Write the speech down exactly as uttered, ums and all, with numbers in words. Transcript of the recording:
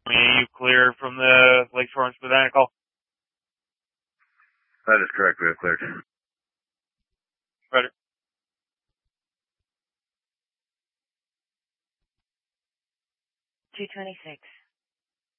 Are you clear from the Lakeshore and Spadina call? That is correct. We have cleared. Roger. two twenty-six.